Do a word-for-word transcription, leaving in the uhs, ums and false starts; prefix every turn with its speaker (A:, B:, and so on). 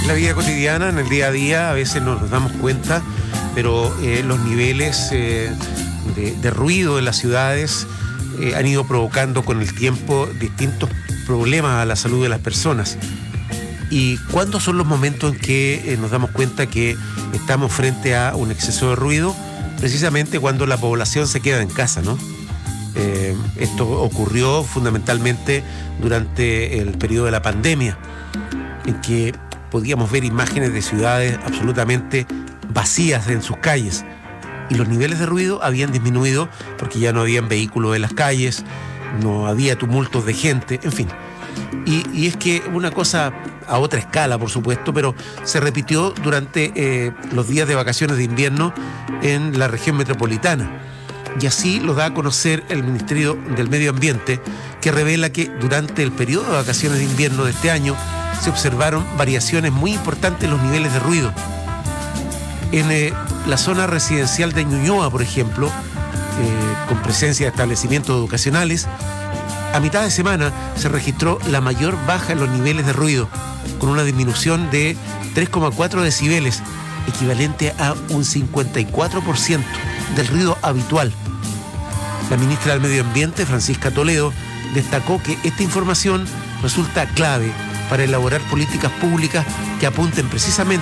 A: la vida cotidiana, en el día a día, a veces no nos damos cuenta, pero eh, los niveles eh, de, de ruido en las ciudades eh, han ido provocando con el tiempo distintos problemas a la salud de las personas. ¿Y cuándo son los momentos en que eh, nos damos cuenta que estamos frente a un exceso de ruido? Precisamente cuando la población se queda en casa, ¿no? Eh, esto ocurrió fundamentalmente durante el periodo de la pandemia, en que podíamos ver imágenes de ciudades absolutamente vacías en sus calles, y los niveles de ruido habían disminuido porque ya no habían vehículos en las calles, no había tumultos de gente, en fin. Y, y es que una cosa a otra escala, por supuesto, pero se repitió durante eh, los días de vacaciones de invierno en la región metropolitana. Y así lo da a conocer el Ministerio del Medio Ambiente, que revela que durante el periodo de vacaciones de invierno de este año se observaron variaciones muy importantes en los niveles de ruido. En eh, la zona residencial de Ñuñoa, por ejemplo, eh, con presencia de establecimientos educacionales, a mitad de semana se registró la mayor baja en los niveles de ruido, con una disminución de tres coma cuatro decibeles, equivalente a un cincuenta y cuatro por ciento del ruido habitual. La ministra del Medio Ambiente, Francisca Toledo, destacó que esta información resulta clave para elaborar políticas públicas que apunten precisamente